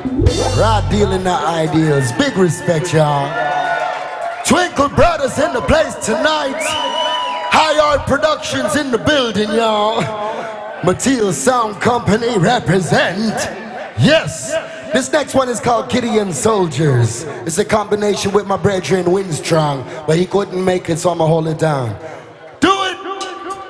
Rod dealing the ideas. Big respect, y'all. Twinkle Brothers in the place tonight. High Art Productions in the building, y'all. Mateel Sound Company represent. Yes. This next one is called Gideon Soldiers. It's a combination with my brethren Winstrong, but he couldn't make it, so I'ma hold it down.